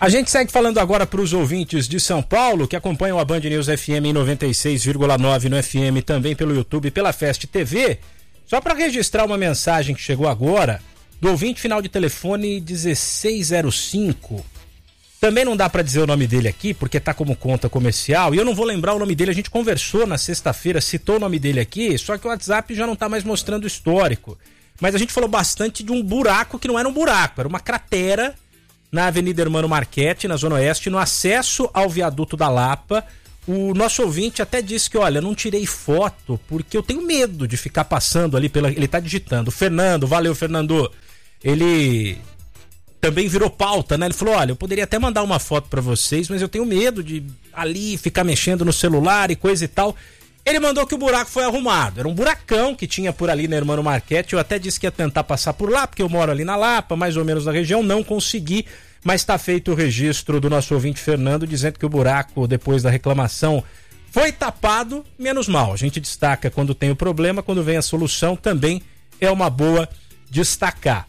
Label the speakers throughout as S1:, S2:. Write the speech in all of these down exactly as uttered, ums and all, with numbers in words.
S1: A gente segue falando agora para os ouvintes de São Paulo que acompanham a Band News F M em noventa e seis vírgula nove no F M, também pelo YouTube e pela Fest T V. Só para registrar uma mensagem que chegou agora do ouvinte final de telefone dezesseis zero cinco. Também não dá para dizer o nome dele aqui porque tá como conta comercial e eu não vou lembrar o nome dele. A gente conversou na sexta-feira, citou o nome dele aqui, só que o WhatsApp já não tá mais mostrando o histórico. Mas a gente falou bastante de um buraco que não era um buraco, era uma cratera na Avenida Hermano Marchetti, na Zona Oeste, no acesso ao viaduto da Lapa. O nosso ouvinte até disse que, olha, não tirei foto porque eu tenho medo de ficar passando ali pela... Ele tá digitando. Fernando, valeu, Fernando. Ele também virou pauta, né? Ele falou, olha, eu poderia até mandar uma foto pra vocês, mas eu tenho medo de ali ficar mexendo no celular e coisa e tal. Ele mandou que o buraco foi arrumado. Era um buracão que tinha por ali na Hermano Marchetti. Eu até disse que ia tentar passar por lá, porque eu moro ali na Lapa, mais ou menos na região. Não consegui, mas está feito o registro do nosso ouvinte Fernando, dizendo que o buraco, depois da reclamação, foi tapado. Menos mal. A gente destaca quando tem o problema, quando vem a solução, também é uma boa destacar.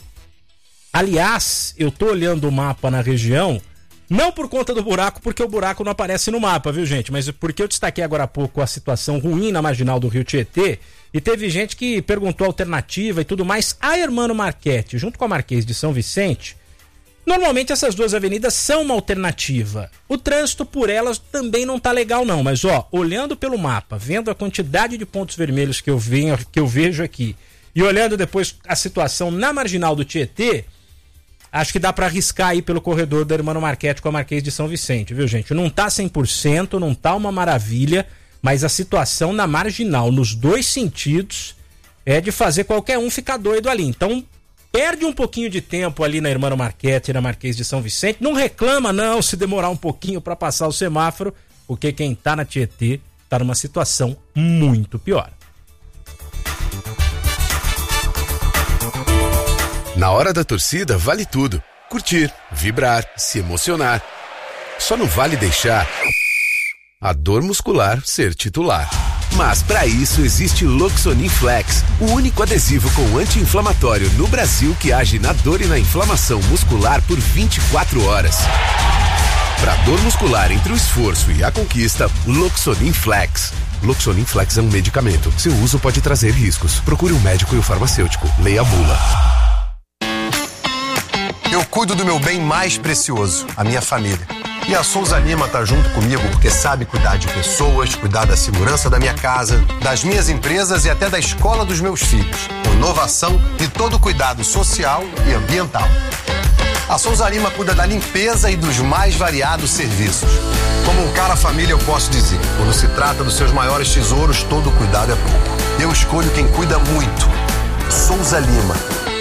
S1: Aliás, eu tô olhando o mapa na região... Não por conta do buraco, porque o buraco não aparece no mapa, viu, gente? Mas porque eu destaquei agora há pouco a situação ruim na marginal do Rio Tietê e teve gente que perguntou alternativa e tudo mais. A Hermano Marchetti, junto com a Marquês de São Vicente, normalmente essas duas avenidas são uma alternativa. O trânsito por elas também não tá legal não, mas ó, olhando pelo mapa, vendo a quantidade de pontos vermelhos que eu, venho, que eu vejo aqui e olhando depois a situação na marginal do Tietê, acho que dá para arriscar aí pelo corredor da Hermano Marchetti com a Marquês de São Vicente, viu, gente? Não tá cem por cento, não tá uma maravilha, mas a situação na marginal, nos dois sentidos, é de fazer qualquer um ficar doido ali. Então, perde um pouquinho de tempo ali na Hermano Marchetti e na Marquês de São Vicente. Não reclama, não, se demorar um pouquinho para passar o semáforo, porque quem tá na Tietê tá numa situação muito pior.
S2: Na hora da torcida, vale tudo. Curtir, vibrar, se emocionar. Só não vale deixar a dor muscular ser titular. Mas para isso existe Loxonin Flex, o único adesivo com anti-inflamatório no Brasil que age na dor e na inflamação muscular por vinte e quatro horas. Para dor muscular entre o esforço e a conquista, Loxonin Flex. Loxonin Flex é um medicamento. Seu uso pode trazer riscos. Procure um médico e o farmacêutico. Leia a bula.
S3: Eu cuido do meu bem mais precioso, a minha família. E a Souza Lima tá junto comigo porque sabe cuidar de pessoas, cuidar da segurança da minha casa, das minhas empresas e até da escola dos meus filhos. Com inovação e todo cuidado social e ambiental. A Souza Lima cuida da limpeza e dos mais variados serviços. Como um cara família eu posso dizer, quando se trata dos seus maiores tesouros, todo cuidado é pouco. Eu escolho quem cuida muito. Souza Lima.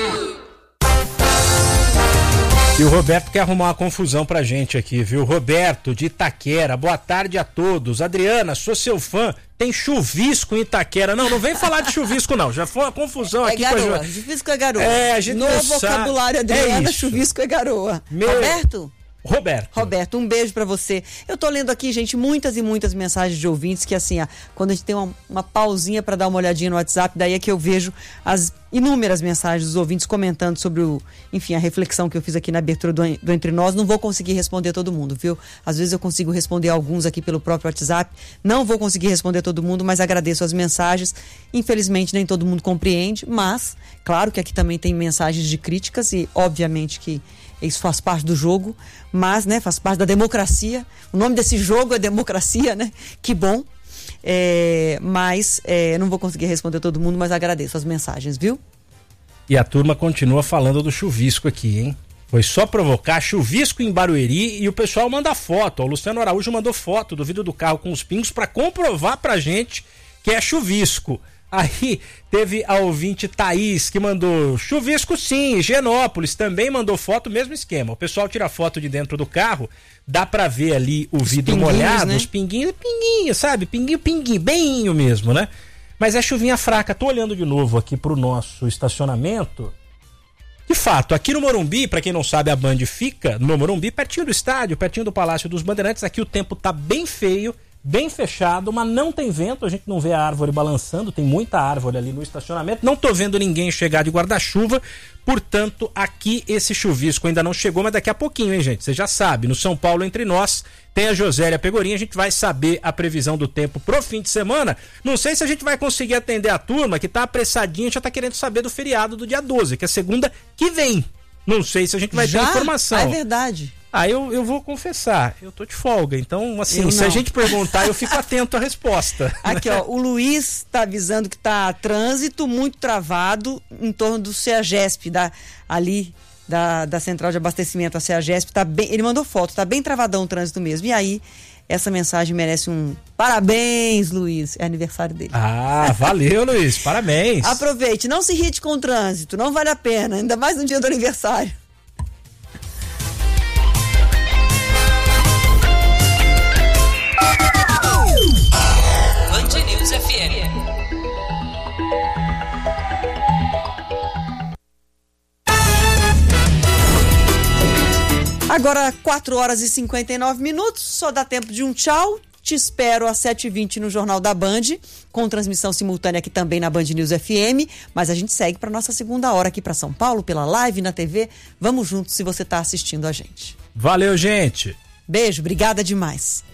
S1: E o Roberto quer arrumar uma confusão pra gente aqui, viu? Roberto, de Itaquera, boa tarde a todos. Adriana, sou seu fã, tem chuvisco em Itaquera. Não, não vem falar de chuvisco não, já foi uma confusão
S4: é
S1: aqui
S4: garoa,
S1: com a...
S4: chuvisco é garoa.
S1: É, a gente
S4: no
S1: não
S4: vocabulário
S1: sabe.
S4: Adriana,
S1: é
S4: chuvisco é garoa.
S1: Meu...
S4: Roberto?
S1: Roberto.
S4: Roberto, um beijo pra você. Eu tô lendo aqui, gente, muitas e muitas mensagens de ouvintes que, assim, ó, quando a gente tem uma, uma pausinha pra dar uma olhadinha no WhatsApp, daí é que eu vejo as inúmeras mensagens dos ouvintes comentando sobre o, enfim, a reflexão que eu fiz aqui na abertura do, do Entre Nós. Não vou conseguir responder todo mundo, viu? Às vezes eu consigo responder alguns aqui pelo próprio WhatsApp. Não vou conseguir responder todo mundo, mas agradeço as mensagens. Infelizmente, nem todo mundo compreende, mas, claro que aqui também tem mensagens de críticas e, obviamente, que isso faz parte do jogo, mas, né, faz parte da democracia. O nome desse jogo é democracia, né? Que bom. É, mas é, não vou conseguir responder todo mundo, mas agradeço as mensagens, viu?
S1: E a turma continua falando do chuvisco aqui, hein? Foi só provocar chuvisco em Barueri e o pessoal manda foto. O Luciano Araújo mandou foto do vidro do carro com os pingos para comprovar pra gente que é chuvisco. Aí teve a ouvinte Thaís que mandou chuvisco sim, Higienópolis também mandou foto, mesmo esquema. O pessoal tira foto de dentro do carro, dá pra ver ali o vidro molhado, né? Os pinguinhos, pinguinho, sabe? Pinguinho, pinguinho, bem mesmo, né? Mas é chuvinha fraca. Tô olhando de novo aqui pro nosso estacionamento. De fato, aqui no Morumbi, pra quem não sabe, a Band fica no Morumbi, pertinho do estádio, pertinho do Palácio dos Bandeirantes. Aqui o tempo tá bem feio, bem fechado, mas não tem vento, a gente não vê a árvore balançando, tem muita árvore ali no estacionamento, não tô vendo ninguém chegar de guarda-chuva, portanto, aqui esse chuvisco ainda não chegou, mas daqui a pouquinho, hein, gente? Você já sabe, no São Paulo Entre Nós, tem a Josélia Pegorinha, a gente vai saber a previsão do tempo pro fim de semana. Não sei se a gente vai conseguir atender a turma que tá apressadinha, já tá querendo saber do feriado do dia doze, que é segunda que vem. Não sei se a gente vai já? ter informação.
S4: É verdade.
S1: Ah, eu, eu vou confessar, eu tô de folga, então assim, se a gente perguntar, eu fico atento à resposta.
S4: Aqui, ó, o Luiz tá avisando que tá trânsito muito travado em torno do CEAGESP, da, ali da, da central de abastecimento, a CEAGESP, tá bem, ele mandou foto, tá bem travadão o trânsito mesmo, e aí essa mensagem merece um parabéns, Luiz, é aniversário dele.
S1: Ah, valeu, Luiz, parabéns.
S4: Aproveite, não se irrite com o trânsito, não vale a pena, ainda mais no dia do aniversário.
S5: F M.
S4: Agora quatro horas e cinquenta e nove minutos, só dá tempo de um tchau. Te espero às sete e vinte no Jornal da Band, com transmissão simultânea aqui também na Band News F M, mas a gente segue para nossa segunda hora aqui para São Paulo, pela live, na T V. Vamos juntos se você está assistindo a gente.
S1: Valeu, gente.
S4: Beijo, obrigada demais.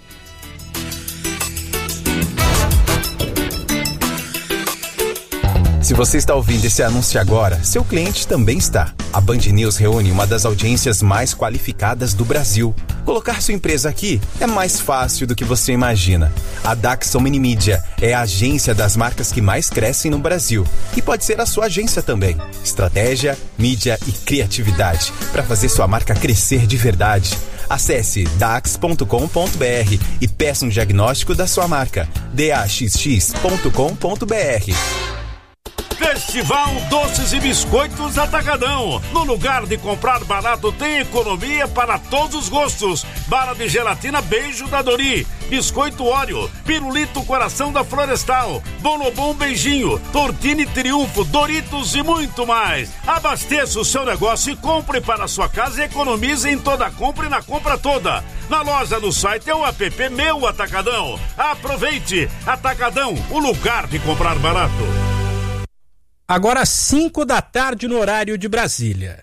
S6: Se você está ouvindo esse anúncio agora, seu cliente também está. A Band News reúne uma das audiências mais qualificadas do Brasil. Colocar sua empresa aqui é mais fácil do que você imagina. A Daxon Minimídia é a agência das marcas que mais crescem no Brasil. E pode ser a sua agência também. Estratégia, mídia e criatividade para fazer sua marca crescer de verdade. Acesse dax ponto com ponto b r e peça um diagnóstico da sua marca. d a x x ponto com ponto b r.
S7: Festival Doces e Biscoitos Atacadão. No lugar de comprar barato, tem economia para todos os gostos. Bala de gelatina Beijo da Dori, Biscoito Oreo, Pirulito Coração da Florestal, Bonobom Beijinho, Tortini Triunfo, Doritos e muito mais. Abasteça o seu negócio e compre para a sua casa e economize em toda compra e na compra toda. Na loja do site é o app Meu Atacadão. Aproveite! Atacadão, o lugar de comprar barato.
S1: Agora cinco da tarde no horário de Brasília.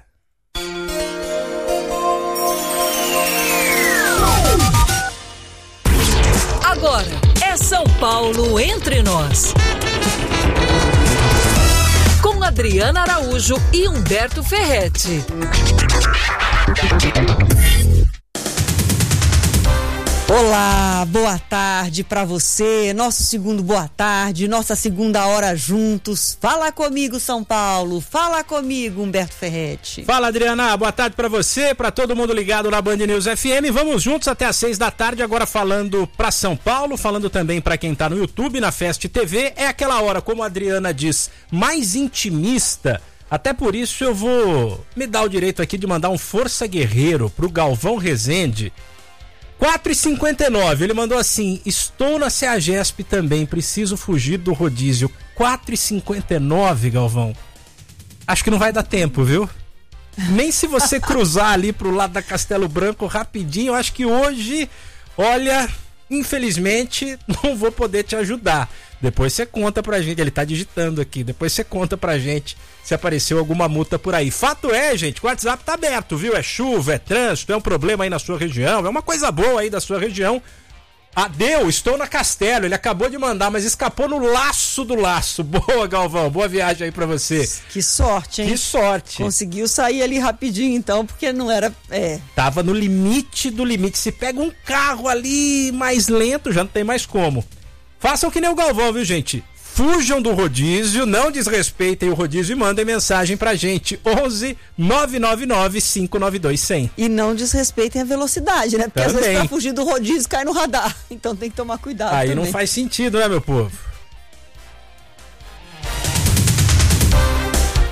S5: Agora é São Paulo Entre Nós. Com Adriana Araújo e Humberto Ferretti.
S4: Olá, boa tarde pra você, nosso segundo boa tarde, nossa segunda hora juntos. Fala comigo, São Paulo, fala comigo, Humberto Ferretti.
S1: Fala, Adriana, boa tarde pra você, pra todo mundo ligado na Band News F M. Vamos juntos até às seis da tarde, agora falando pra São Paulo, falando também pra quem tá no YouTube, na Fest T V. É aquela hora, como a Adriana diz, mais intimista. Até por isso eu vou me dar o direito aqui de mandar um força guerreiro pro Galvão Rezende. quatro e cinquenta e nove, ele mandou assim: estou na CEAGESP também, preciso fugir do rodízio. Quatro e cinquenta e nove, Galvão. Acho que não vai dar tempo, viu? Nem se você cruzar ali pro lado da Castelo Branco rapidinho, eu acho que hoje, olha, infelizmente não vou poder te ajudar. Depois você conta pra gente, ele tá digitando aqui, depois você conta pra gente se apareceu alguma multa por aí. Fato é, gente, o WhatsApp tá aberto, viu? É chuva, é trânsito, é um problema aí na sua região, é uma coisa boa aí da sua região. Adeu, estou na Castelo, ele acabou de mandar, mas escapou no laço do laço. Boa, Galvão, boa viagem aí pra você.
S4: Que sorte, hein?
S1: Que sorte.
S4: Conseguiu sair ali rapidinho então, porque não era... É.
S1: Tava no limite do limite, se pega um carro ali mais lento, já não tem mais como. Façam que nem o Galvão, viu, gente? Fujam do rodízio, não desrespeitem o rodízio e mandem mensagem pra gente. onze nove nove nove cinco nove dois cem.
S4: E não desrespeitem a velocidade, né? Porque
S1: também.
S4: Às vezes pra fugir do rodízio cai no radar. Então tem que tomar cuidado.
S1: Aí
S4: também.
S1: Não faz sentido, né, meu povo?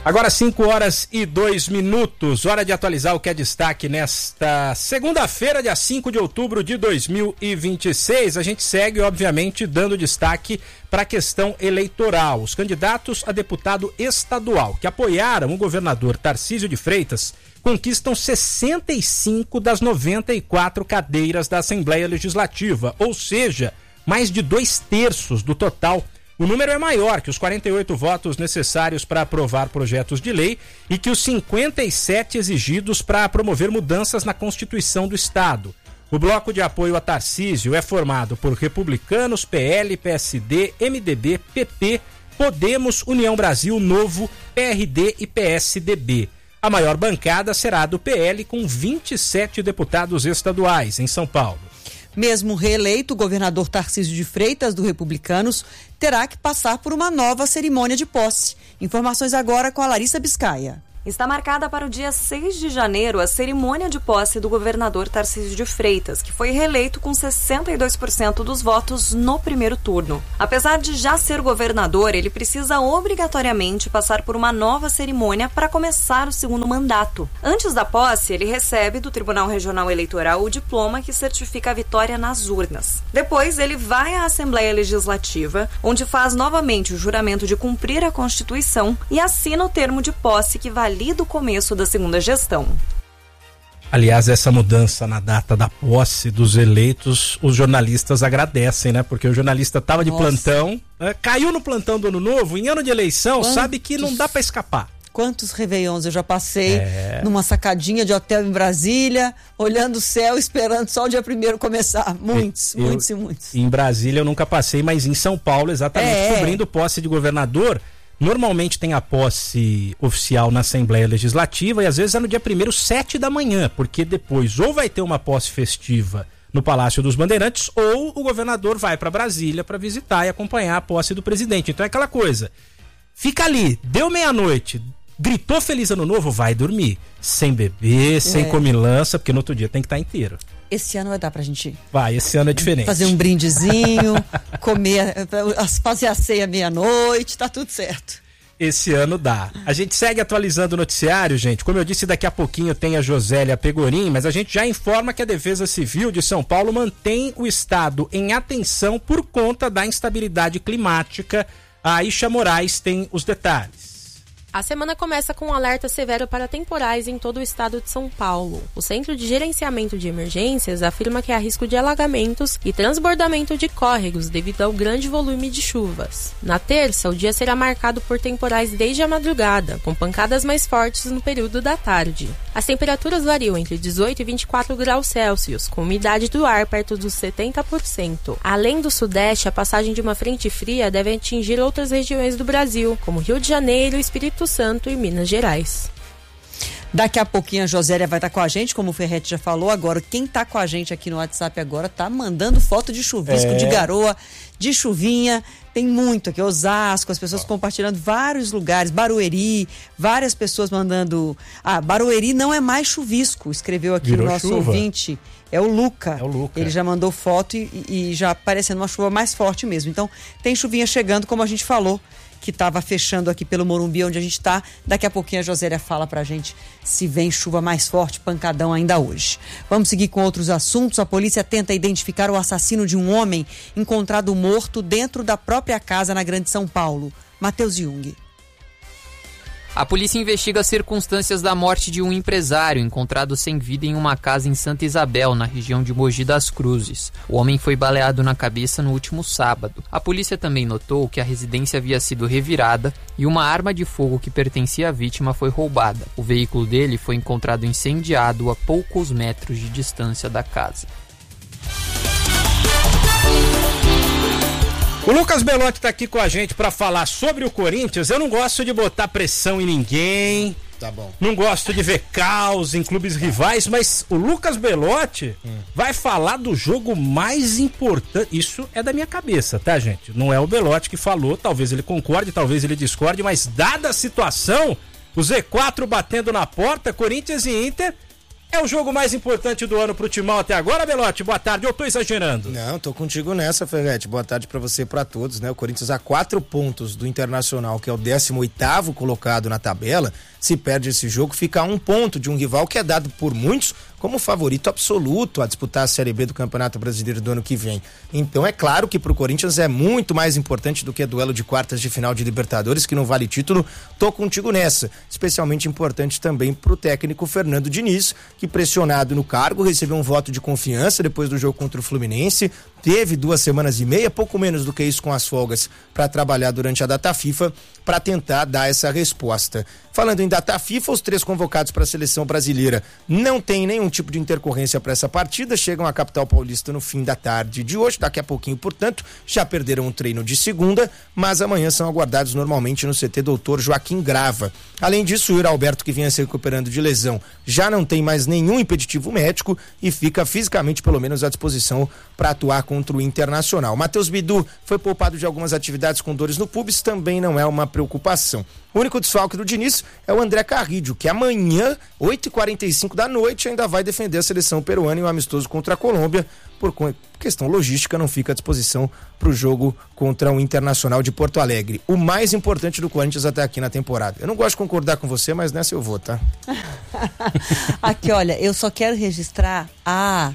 S1: Agora cinco horas e dois minutos, hora de atualizar o que é destaque nesta segunda-feira, dia cinco de outubro de dois mil e vinte e seis. A gente segue, obviamente, dando destaque para a questão eleitoral. Os candidatos a deputado estadual que apoiaram o governador Tarcísio de Freitas conquistam sessenta e cinco das noventa e quatro cadeiras da Assembleia Legislativa, ou seja, mais de dois terços do total. O número é maior que os quarenta e oito votos necessários para aprovar projetos de lei e que os cinquenta e sete exigidos para promover mudanças na Constituição do Estado. O bloco de apoio a Tarcísio é formado por republicanos, P L, P S D, M D B, P P, Podemos, União Brasil, Novo, P R D e P S D B. A maior bancada será a do P L, com vinte e sete deputados estaduais em São Paulo.
S4: Mesmo reeleito, o governador Tarcísio de Freitas, do Republicanos, terá que passar por uma nova cerimônia de posse. Informações agora com a Larissa Biscaia.
S8: Está marcada para o dia seis de janeiro a cerimônia de posse do governador Tarcísio de Freitas, que foi reeleito com sessenta e dois por cento dos votos no primeiro turno. Apesar de já ser governador, ele precisa obrigatoriamente passar por uma nova cerimônia para começar o segundo mandato. Antes da posse, ele recebe do Tribunal Regional Eleitoral o diploma que certifica a vitória nas urnas. Depois, ele vai à Assembleia Legislativa, onde faz novamente o juramento de cumprir a Constituição e assina o termo de posse que valida do começo da segunda gestão.
S1: Aliás, essa mudança na data da posse dos eleitos, os jornalistas agradecem, né? Porque o jornalista estava de Nossa. plantão, né? Caiu no plantão do Ano Novo, em ano de eleição, Quantos... sabe que não dá para escapar.
S4: Quantos réveillons eu já passei é... numa sacadinha de hotel em Brasília, olhando o céu, esperando só o dia primeiro começar. Muitos, eu, muitos e muitos.
S1: Em Brasília eu nunca passei, mas em São Paulo, exatamente, é... cobrindo posse de governador. Normalmente tem a posse oficial na Assembleia Legislativa e às vezes é no dia primeiro, sete da manhã, porque depois ou vai ter uma posse festiva no Palácio dos Bandeirantes ou o governador vai para Brasília para visitar e acompanhar a posse do presidente. Então é aquela coisa, fica ali, deu meia-noite, gritou Feliz Ano Novo, vai dormir, sem beber, sem é. comilança, porque no outro dia tem que estar inteiro.
S4: Esse ano vai dar pra gente...
S1: Vai, esse ano é diferente.
S4: Fazer um brindezinho, comer, fazer a ceia meia-noite, tá tudo certo.
S1: Esse ano dá. A gente segue atualizando o noticiário, gente. Como eu disse, daqui a pouquinho tem a Josélia Pegorim, mas a gente já informa que a Defesa Civil de São Paulo mantém o estado em atenção por conta da instabilidade climática. A Aisha Moraes tem os detalhes.
S9: A semana começa com um alerta severo para temporais em todo o estado de São Paulo. O Centro de Gerenciamento de Emergências afirma que há risco de alagamentos e transbordamento de córregos devido ao grande volume de chuvas. Na terça, o dia será marcado por temporais desde a madrugada, com pancadas mais fortes no período da tarde. As temperaturas variam entre dezoito e vinte e quatro graus Celsius, com umidade do ar perto dos setenta por cento. Além do sudeste, a passagem de uma frente fria deve atingir outras regiões do Brasil, como Rio de Janeiro, Espírito Santo e Minas Gerais.
S4: Daqui a pouquinho a Josélia vai estar com a gente, como o Ferretti já falou. Agora, quem está com a gente aqui no WhatsApp agora tá mandando foto de chuvisco, é. de garoa, de chuvinha. Tem muito aqui, Osasco, as pessoas oh. compartilhando vários lugares, Barueri, várias pessoas mandando... Ah, Barueri não é mais chuvisco, escreveu aqui Virou o nosso chuva. ouvinte. É o Luca. É o Luca. Ele já mandou foto e, e já aparecendo uma chuva mais forte mesmo. Então, tem chuvinha chegando, como a gente falou, que estava fechando aqui pelo Morumbi, onde a gente está. Daqui a pouquinho a Josélia fala pra gente se vem chuva mais forte, pancadão ainda hoje. Vamos seguir com outros assuntos. A polícia tenta identificar o assassino de um homem encontrado morto dentro da própria casa na Grande São Paulo. Matheus Jung.
S10: A polícia investiga as circunstâncias da morte de um empresário encontrado sem vida em uma casa em Santa Isabel, na região de Mogi das Cruzes. O homem foi baleado na cabeça no último sábado. A polícia também notou que a residência havia sido revirada e uma arma de fogo que pertencia à vítima foi roubada. O veículo dele foi encontrado incendiado a poucos metros de distância da casa.
S1: O Lucas Belotti tá aqui com a gente para falar sobre o Corinthians. Eu não gosto de botar pressão em ninguém.
S11: Tá bom.
S1: Não gosto de ver caos em clubes rivais, mas o Lucas Belotti hum. vai falar do jogo mais importante. Isso é da minha cabeça, tá, gente? Não é o Belotti que falou, talvez ele concorde, talvez ele discorde, mas dada a situação, o Z quatro batendo na porta, Corinthians e Inter, É o jogo mais importante do ano pro Timão até agora, Belotti? Boa tarde, eu tô exagerando.
S11: Não, tô contigo nessa, Ferretti. Boa tarde pra você e pra todos, né? O Corinthians a quatro pontos do Internacional, que é o décimo oitavo colocado na tabela. Se perde esse jogo, fica a um ponto de um rival que é dado por muitos como favorito absoluto a disputar a Série B do Campeonato Brasileiro do ano que vem. Então é claro que pro Corinthians é muito mais importante do que duelo de quartas de final de Libertadores, que não vale título. Tô contigo nessa. Especialmente importante também pro técnico Fernando Diniz, que pressionado no cargo, recebeu um voto de confiança depois do jogo contra o Fluminense, teve duas semanas e meia, pouco menos do que isso com as folgas, para trabalhar durante a data FIFA, para tentar dar essa resposta. Falando em data FIFA, os três convocados para a seleção brasileira não tem nenhum tipo de intercorrência para essa partida, chegam à capital paulista no fim da tarde de hoje, daqui a pouquinho, portanto, já perderam o treino de segunda, mas amanhã são aguardados normalmente no C T Doutor Joaquim Grava. Além disso, o Yuri Alberto, que vinha se recuperando de lesão, já não tem mais nenhum impeditivo médico e fica fisicamente, pelo menos, à disposição para atuar contra o Internacional. Matheus Bidu foi poupado de algumas atividades com dores no pubis, também não é uma preocupação. O único desfalque do Diniz é o André Carrillo, que amanhã, oito e quarenta e cinco da noite, ainda vai defender a seleção peruana em um amistoso contra a Colômbia. Por questão logística, não fica à disposição para o jogo contra o Internacional de Porto Alegre. O mais importante do Corinthians até aqui na temporada. Eu não gosto de concordar com você, mas nessa eu vou, tá?
S4: Aqui, olha, eu só quero registrar a...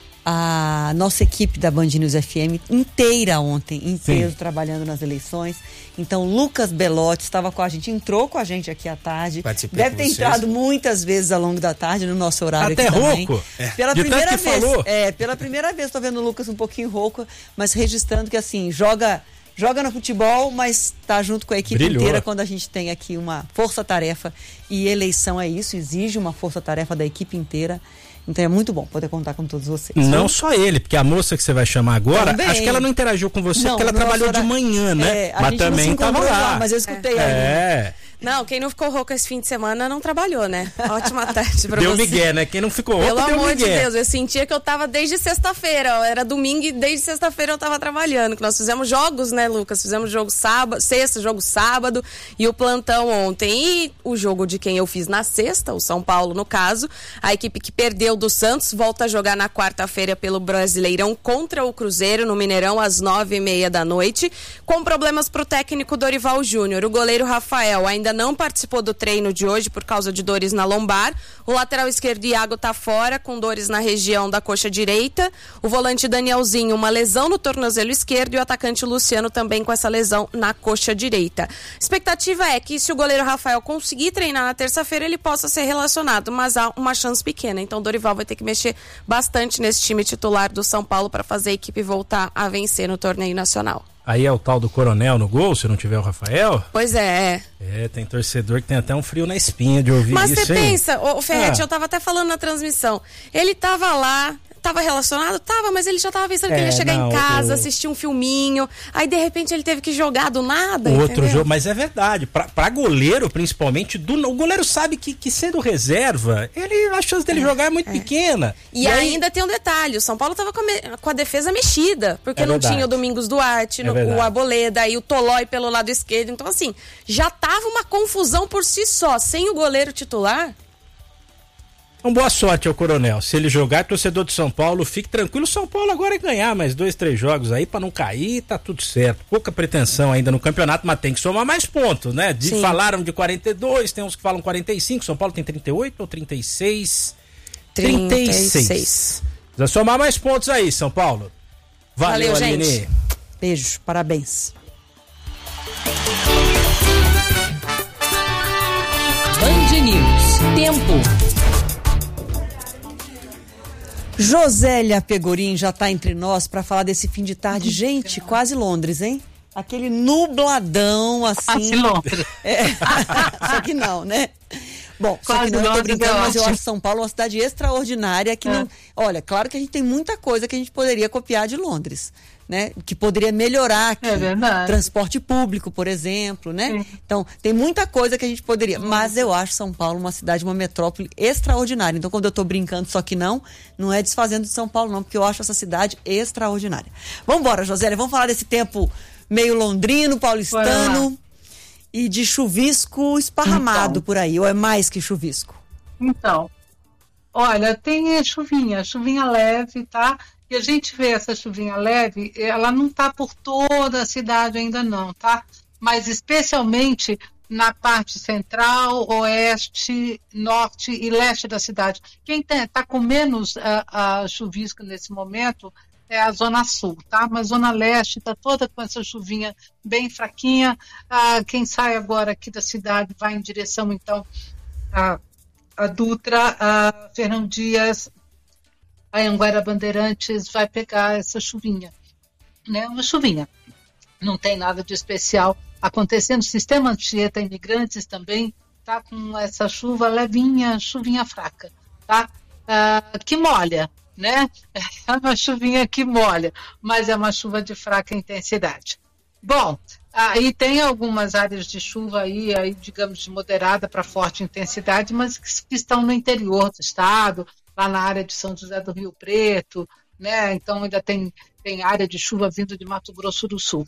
S4: a nossa equipe da Band News F M inteira ontem, inteiro, Sim. trabalhando nas eleições. Então, Lucas Belotti estava com a gente, entrou com a gente aqui à tarde.
S11: Participei
S4: Deve ter
S11: vocês.
S4: entrado muitas vezes ao longo da tarde no nosso horário
S1: Até
S4: aqui também.
S1: rouco.
S4: É. Pela
S1: De
S4: primeira
S1: tanto que
S4: vez.
S1: falou.
S4: É, pela primeira vez estou vendo o Lucas um pouquinho rouco, mas registrando que assim, joga, joga no futebol, mas tá junto com a equipe
S1: Brilhou.
S4: inteira quando a gente tem aqui uma força-tarefa. E eleição é isso, exige uma força-tarefa da equipe inteira. Então é muito bom poder contar com todos vocês.
S1: Não
S4: viu?
S1: só ele, porque a moça que você vai chamar agora,
S4: Também.
S1: acho que ela não interagiu com você
S4: Não,
S1: porque ela
S4: no
S1: trabalhou
S4: nosso
S1: de
S4: horário-
S1: manhã, né?
S4: É, a
S1: mas
S4: gente não se
S1: também tava
S4: encontrou
S1: lá.
S4: lá, mas eu escutei aí.
S1: É.
S12: Não, quem não ficou rouco esse fim de semana não trabalhou, né? Ótima tarde pra
S1: Deu
S12: você.
S1: migué, né? Quem não ficou rouco,
S12: Pelo
S1: deu
S12: amor de
S1: migué.
S12: Deus, eu sentia que eu tava desde sexta-feira, ó, era domingo e desde sexta-feira eu tava trabalhando, que nós fizemos jogos, né, Lucas? Fizemos jogo sábado, sexta, jogo sábado e o plantão ontem. E o jogo de quem eu fiz na sexta, o São Paulo no caso, a equipe que perdeu do Santos volta a jogar na quarta-feira pelo Brasileirão contra o Cruzeiro no Mineirão às nove e meia da noite, com problemas pro técnico Dorival Júnior. O goleiro Rafael ainda não participou do treino de hoje por causa de dores na lombar. O lateral esquerdo Iago tá fora com dores na região da coxa direita. O volante Danielzinho, uma lesão no tornozelo esquerdo, e o atacante Luciano também com essa lesão na coxa direita. Expectativa é que se o goleiro Rafael conseguir treinar na terça-feira, ele possa ser relacionado, mas há uma chance pequena. Então o Dorival vai ter que mexer bastante nesse time titular do São Paulo para fazer a equipe voltar a vencer no torneio nacional.
S1: Aí é o tal do Coronel no gol, se não tiver o Rafael?
S12: Pois é.
S1: É, tem torcedor que tem até um frio na espinha de ouvir
S12: Mas
S1: isso,
S12: você
S1: hein?
S12: pensa, o Ferretti,
S1: Ah.
S12: eu tava até falando na transmissão, ele tava lá, tava relacionado? Tava, mas ele já tava pensando
S1: É,
S12: que ele ia chegar
S1: não,
S12: em casa,
S1: o-
S12: assistir um filminho, aí de repente ele teve que jogar do nada,
S1: O outro
S12: entendeu?
S1: jogo, mas é verdade, pra, pra goleiro principalmente, do, o goleiro sabe que, que sendo reserva, ele, a chance dele jogar é muito pequena.
S12: E,
S1: aí-
S12: ainda tem um detalhe, o São Paulo tava com a, me- com a defesa mexida, porque
S1: É
S12: não
S1: verdade.
S12: tinha o Domingos Duarte,
S1: É
S12: no-
S1: verdade.
S12: o Arboleda e o Tolói pelo lado esquerdo, então assim, já tava uma confusão por si só, sem o goleiro titular.
S1: Então, boa sorte ao Coronel. Se ele jogar, torcedor de São Paulo, fique tranquilo. São Paulo agora é ganhar mais dois, três jogos aí pra não cair, tá tudo certo. Pouca pretensão ainda no campeonato, mas tem que somar mais pontos, né? De,
S12: Sim.
S1: falaram de quarenta e dois, tem uns que falam quarenta e cinco. São Paulo tem trinta e oito ou trinta e seis?
S12: trinta e seis.
S1: trinta e seis. Precisa somar mais pontos aí, São Paulo. Valeu,
S12: Valeu,
S1: Aline.
S12: gente.
S4: Beijo, parabéns.
S5: Band News. Tempo.
S4: Josélia Pegorim já está entre nós para falar desse fim de tarde. Gente, quase Londres, hein? Aquele nubladão assim.
S13: Quase Londres.
S4: É. Só que não, né? Bom, só
S13: Quase
S4: que não, eu tô
S13: Londres,
S4: brincando,
S13: eu
S4: mas eu
S13: acho.
S4: acho São Paulo uma cidade extraordinária que
S13: É.
S4: não... Olha, claro que a gente tem muita coisa que a gente poderia copiar de Londres, né? Que poderia melhorar aqui.
S13: É verdade.
S4: Transporte público, por exemplo, né?
S13: Sim.
S4: Então, tem muita coisa que a gente poderia... Mas eu acho São Paulo uma cidade, uma metrópole extraordinária. Então, quando eu tô brincando, só que não, não é desfazendo de São Paulo, não, porque eu acho essa cidade extraordinária. Vamos embora, Josélia, vamos falar desse tempo meio londrino, paulistano e de chuvisco esparramado
S13: Então.
S4: por aí, ou é mais que chuvisco?
S13: Então, Olha, tem chuvinha, chuvinha leve, tá? E a gente vê essa chuvinha leve, ela não tá por toda a cidade ainda não, tá? Mas especialmente na parte central, oeste, norte e leste da cidade. Quem está com menos a, a chuvisco nesse momento é a zona sul, tá? Mas a zona leste está toda com essa chuvinha bem fraquinha. Ah, quem sai agora aqui da cidade vai em direção, então, a, a Dutra, a Fernão Dias, a Anhanguera Bandeirantes, vai pegar essa chuvinha, né? Uma chuvinha. Não tem nada de especial acontecendo. O sistema Anchieta Imigrantes também está com essa chuva levinha, chuvinha fraca, tá? Ah, que molha, né? É uma chuvinha que molha, mas é uma chuva de fraca intensidade. Bom, aí tem algumas áreas de chuva aí, aí digamos, de moderada para forte intensidade, mas que estão no interior do estado, lá na área de São José do Rio Preto, né? Então ainda tem, tem área de chuva vindo de Mato Grosso do Sul.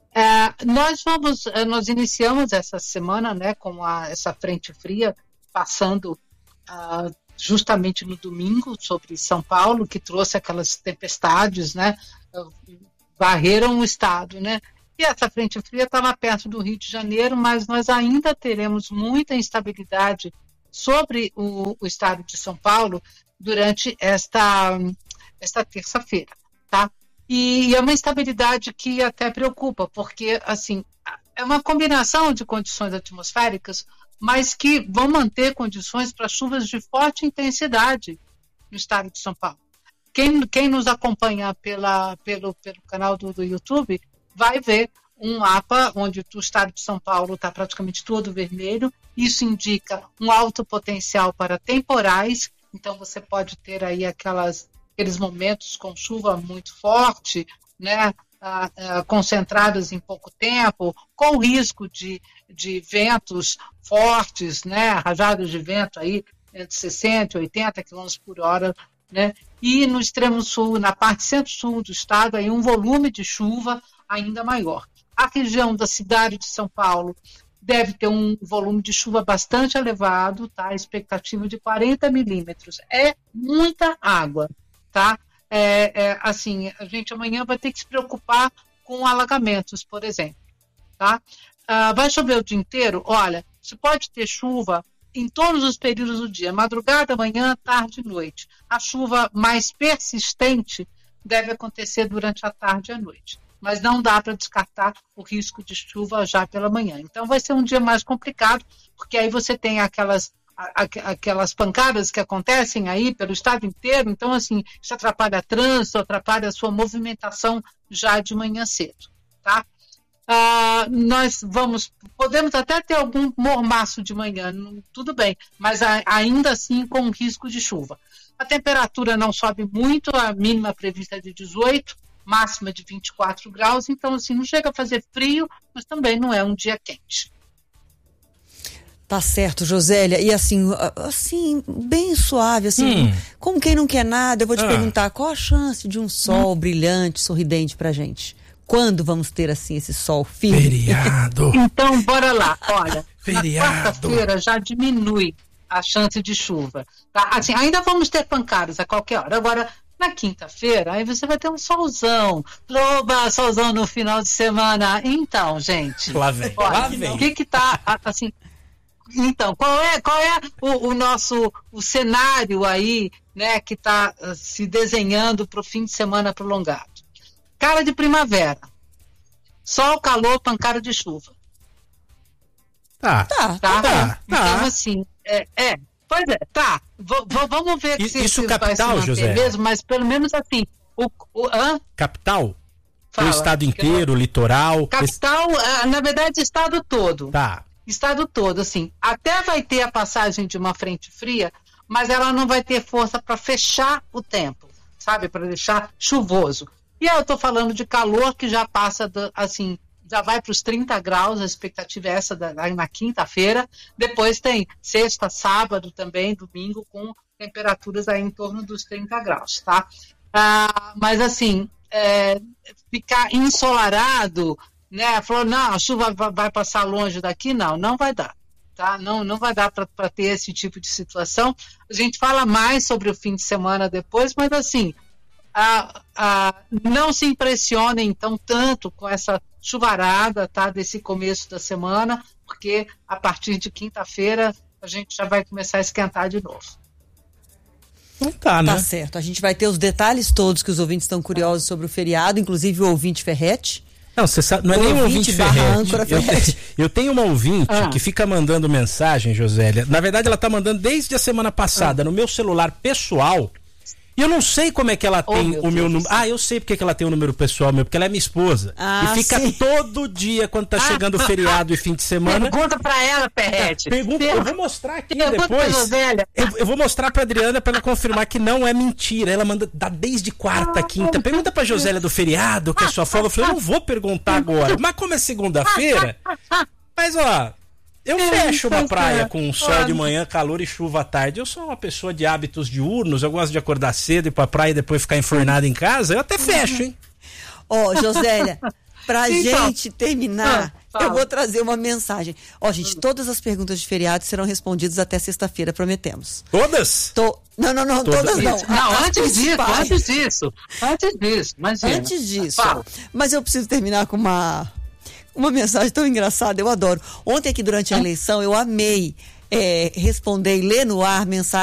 S13: É, nós vamos, nós iniciamos essa semana, né, com a, essa frente fria passando uh, justamente no domingo sobre São Paulo, que trouxe aquelas tempestades, né, varreram o estado, né, e essa frente fria estava perto do Rio de Janeiro, mas nós ainda teremos muita instabilidade sobre o, o estado de São Paulo durante esta, esta terça-feira, tá? E é uma instabilidade que até preocupa, porque assim, é uma combinação de condições atmosféricas, mas que vão manter condições para chuvas de forte intensidade no estado de São Paulo. Quem, quem nos acompanha pela, pelo, pelo canal do, do YouTube vai ver um mapa onde o estado de São Paulo está praticamente todo vermelho. Isso indica um alto potencial para temporais, então você pode ter aí aquelas... aqueles momentos com chuva muito forte, né, ah, ah, concentradas em pouco tempo, com risco de, de ventos fortes, né, rajadas de vento aí entre sessenta e oitenta quilômetros por hora, né, e no extremo sul, na parte centro-sul do estado, aí um volume de chuva ainda maior. A região da cidade de São Paulo deve ter um volume de chuva bastante elevado, tá, expectativa de quarenta milímetros. É muita água. Tá? É, é, assim, a gente amanhã vai ter que se preocupar com alagamentos, por exemplo. Tá? Ah, vai chover o dia inteiro? Olha, você pode ter chuva em todos os períodos do dia, madrugada, manhã, tarde e noite. A chuva mais persistente deve acontecer durante a tarde e a noite, mas não dá para descartar o risco de chuva já pela manhã. Então vai ser um dia mais complicado, porque aí você tem aquelas aquelas pancadas que acontecem aí pelo estado inteiro, então assim, isso atrapalha trânsito, atrapalha a sua movimentação já de manhã cedo, tá? Ah, nós vamos, podemos até ter algum mormaço de manhã, tudo bem, mas a, ainda assim com risco de chuva. A temperatura não sobe muito, a mínima prevista é de dezoito, máxima de vinte e quatro graus, então assim, não chega a fazer frio, mas também não é um dia quente.
S4: Tá certo, Josélia. E assim, assim, bem suave, assim, hum. como quem não quer nada, eu vou te ah. perguntar, qual a chance de um sol hum. brilhante, sorridente pra gente? Quando vamos ter, assim, esse sol firme?
S1: Feriado.
S13: Então, bora lá. Olha,
S1: Feriado.
S13: Na quarta-feira já diminui a chance de chuva. Tá? Assim, ainda vamos ter pancadas a qualquer hora. Agora, na quinta-feira, aí você vai ter um solzão. Loba, solzão no final de semana. Então, gente.
S1: Lá vem.
S13: Olha,
S1: lá vem.
S13: O que que tá, assim... Então, qual é, qual é o, o nosso o cenário aí, né, que está uh, se desenhando para o fim de semana prolongado? Cara de primavera, sol, calor, pancada de chuva.
S1: Tá,
S4: tá,
S13: tá.
S1: tá.
S13: Então, assim, é, é, pois é, tá. V vamos ver
S1: I,
S13: se
S1: isso
S13: se
S1: capital,
S13: vai se manter
S1: José?
S13: mesmo, mas pelo menos assim, o, o hã?
S1: Capital?
S13: Fala,
S1: o estado inteiro,
S13: eu...
S1: litoral?
S13: Capital, esse... na verdade, estado todo.
S1: Tá.
S13: Estado todo, assim, até vai ter a passagem de uma frente fria, mas ela não vai ter força para fechar o tempo, sabe, para deixar chuvoso. E aí eu estou falando de calor que já passa, do, assim, já vai para os trinta graus, a expectativa é essa da, na quinta-feira, depois tem sexta, sábado também, domingo, com temperaturas aí em torno dos trinta graus, tá? Ah, mas assim, é, ficar ensolarado, né? Falou, não, a chuva vai passar longe daqui, não, não vai dar. tá? Não, não vai dar para ter esse tipo de situação. A gente fala mais sobre o fim de semana depois, mas assim, a, a, não se impressionem então tanto com essa chuvarada, tá? Desse começo da semana, porque a partir de quinta-feira a gente já vai começar a esquentar de novo.
S1: Não tá, né?
S4: Tá certo. A gente vai ter os detalhes todos que os ouvintes estão curiosos sobre o feriado, inclusive o ouvinte Ferretti.
S1: Não, você sabe, não é nem um ouvinte Ferretti. Eu,
S4: Ferretti.
S1: te, eu tenho uma ouvinte
S13: ah.
S1: que fica mandando mensagem, Josélia. Na verdade, ela tá mandando desde a semana passada ah. no meu celular pessoal. E eu não sei como é que ela tem oh, meu o meu número. Ah, eu sei porque que ela tem o número pessoal meu, porque ela é minha esposa.
S4: Ah,
S1: e fica
S4: sim.
S1: todo dia, quando tá ah, chegando o feriado e fim de semana.
S13: Pergunta pra ela, Ferretti.
S1: Pergunta, eu vou mostrar aqui depois. Eu, eu vou mostrar pra Adriana pra ela confirmar que não é mentira. Ela manda dá desde quarta, quinta. Pergunta pra Josélia do feriado, que é sua folga. Eu falei, eu não vou perguntar agora. Mas como é segunda-feira? Mas ó. Eu fecho uma praia com sol de manhã, calor e chuva à tarde. Eu sou uma pessoa de hábitos diurnos, eu gosto de acordar cedo e ir pra praia e depois ficar enfornado em casa. Eu até fecho, hein?
S4: Ó, oh, Josélia, pra
S13: então,
S4: gente terminar,
S13: ah,
S4: eu vou trazer uma mensagem. Ó, oh, gente, todas as perguntas de feriado serão respondidas até sexta-feira, prometemos.
S1: Todas?
S4: Tô... Não, não, não, todas, todas não.
S13: Não,
S4: as
S13: antes disso, antes disso. Antes disso, imagina.
S4: Antes disso.
S13: Fala.
S4: Mas eu preciso terminar com uma... Uma mensagem tão engraçada, eu adoro. Ontem aqui durante a eleição eu amei é, responder e ler no ar mensagens